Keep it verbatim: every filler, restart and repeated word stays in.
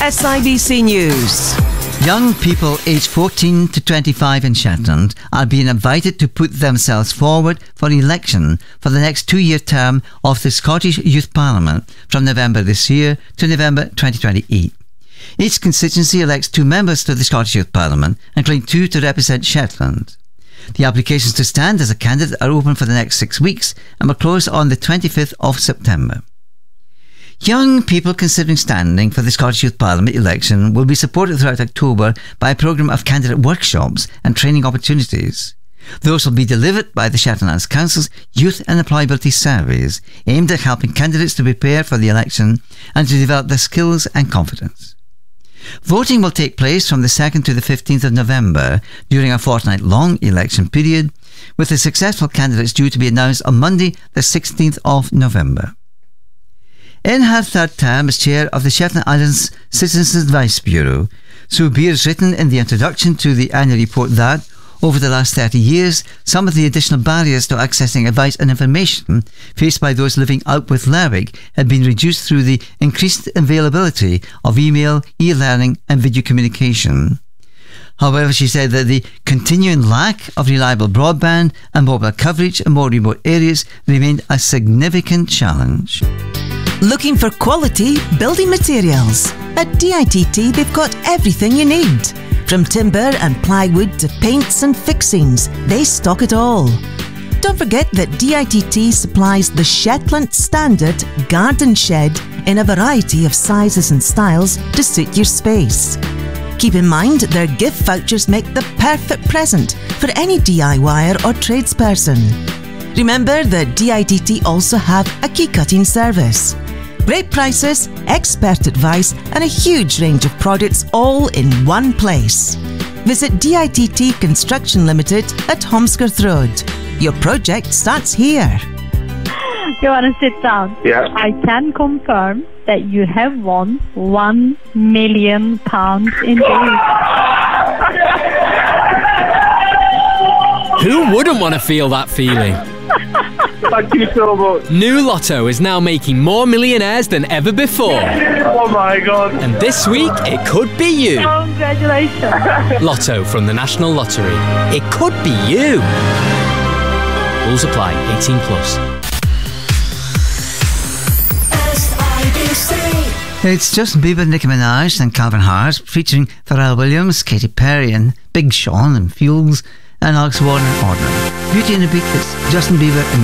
S I B C News. Young people aged fourteen to twenty-five in Shetland are being invited to put themselves forward for election for the next two-year term of the Scottish Youth Parliament from November this year to November twenty twenty-eight. Each constituency elects two members to the Scottish Youth Parliament, including two to represent Shetland. The applications to stand as a candidate are open for the next six weeks and will close on the twenty-fifth of September. Young people considering standing for the Scottish Youth Parliament election will be supported throughout October by a programme of candidate workshops and training opportunities. Those will be delivered by the Shetland Islands Council's Youth and Employability Surveys, aimed at helping candidates to prepare for the election and to develop their skills and confidence. Voting will take place from the second to the fifteenth of November during a fortnight-long election period, with the successful candidates due to be announced on Monday the sixteenth of November. In her third term as chair of the Shetland Islands Citizens Advice Bureau, Sue Beer has written in the introduction to the annual report that, over the last thirty years, some of the additional barriers to accessing advice and information faced by those living out with Lerwick had been reduced through the increased availability of email, e-learning and video communication. However, she said that the continuing lack of reliable broadband and mobile coverage in more remote areas remained a significant challenge. Looking for quality building materials? At D I T T they've got everything you need. From timber and plywood to paints and fixings, they stock it all. Don't forget that D I T T supplies the Shetland Standard Garden Shed in a variety of sizes and styles to suit your space. Keep in mind their gift vouchers make the perfect present for any DIYer or tradesperson. Remember that D I T T also have a key cutting service. Great prices, expert advice and a huge range of products all in one place. Visit D I T T Construction Limited at Holmescroft Road. Your project starts here. You want to sit down? Yeah. I can confirm that you have won one million pounds indeed. Who wouldn't want to feel that feeling? Thank you so much. New Lotto is now making more millionaires than ever before. Oh my God. And this week, it could be you. Congratulations. Lotto from the National Lottery. It could be you. Rules apply. eighteen plus. It's Justin Bieber, Nicki Minaj and Calvin Harris featuring Pharrell Williams, Katy Perry and Big Sean and Fuels and Alex Warren and Ordinary. Beauty and the Beat is Justin Bieber and